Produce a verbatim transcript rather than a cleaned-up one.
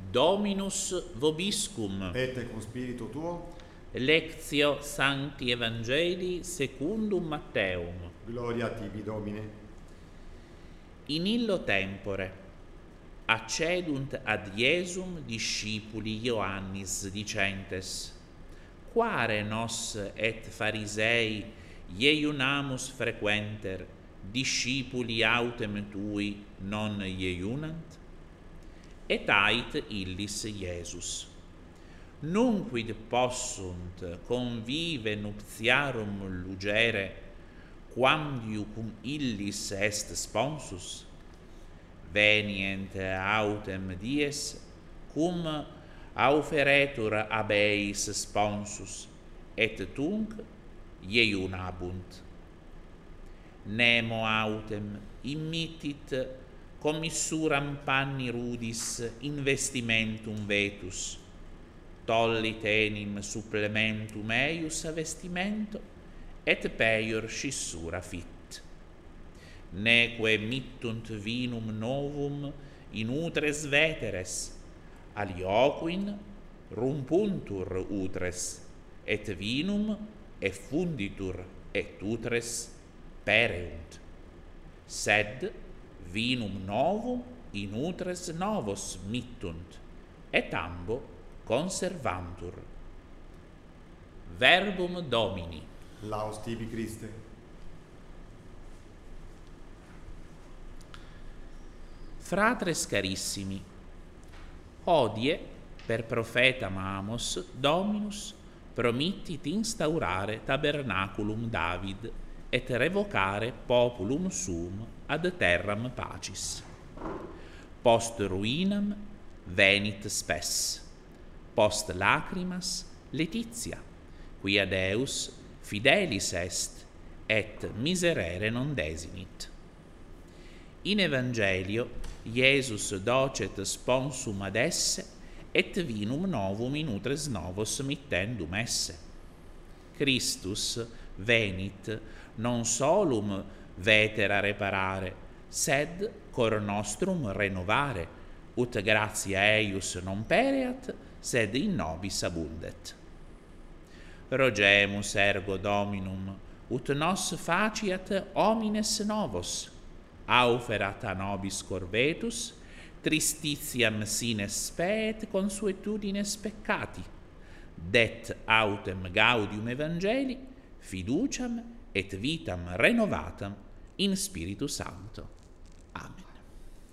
Dominus vobiscum. Et cum spiritu tuo. Lectio Sancti Evangelii secundum Matteum. Gloria tibi, Domine. In illo tempore accedunt ad Iesum discipuli Ioannis dicentes: Quare nos et Pharisei ieiunamus frequenter, discipuli autem tui non ieiunant? Et ait illis Iesus: Nunquid possunt convive nuptiarum lugere, quamdiu cum illis est sponsus? Venient autem dies, cum auferetur ab eis sponsus, et tunc ieiunabunt. Nemo autem immittit commissuram panni rudis investimentum vetus, tollit enim supplementum eius a vestimento, et peior scissura fit. Neque mittunt vinum novum in utres veteres, alioquin rumpuntur utres, et vinum effunditur, et utres pereunt. Sed vinum novum in utres novos mittunt, et ambo conservantur. Verbum Domini. Laus tibi, Christe. Fratres carissimi, hodie per profetam Amos Dominus promittit instaurare tabernaculum David et revocare populum suum ad terram pacis. Post ruinam venit spes, post lacrimas letitia, quia Deus fidelis est et miserere non desinit. In Evangelio Iesus docet sponsum ad esse, et vinum novum in utres novos mittendum esse. Christus venit non solum vetera reparare, sed cor nostrum renovare, ut gratia eius non pereat, sed in nobis abundet. Rogemus ergo Dominum, ut nos faciat homines novos, auferat a nobis corvetus, tristitiam sine spet consuetudines peccati, det autem gaudium Evangelii, fiduciam et vitam renovatam in Spiritu Sancto. Amen.